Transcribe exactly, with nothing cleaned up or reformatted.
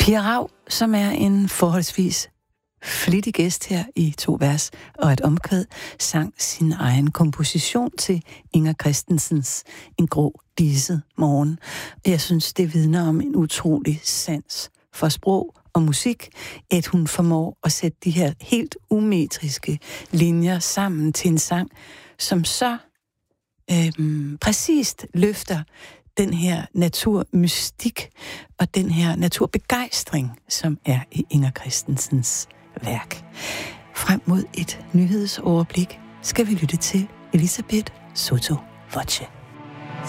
Pia Rau, som er en forholdsvis flittig gæst her i To vers og et omkvæd, sang sin egen komposition til Inger Christensens En grå diset morgen. Jeg synes, det vidner om en utrolig sans for sprog og musik, at hun formår at sætte de her helt umetriske linjer sammen til en sang, som så øhm, præcist løfter den her naturmystik og den her naturbegejstring, som er i Inger Christensens værk. Frem mod et nyhedsoverblik skal vi lytte til Elisabeth Soto Voce.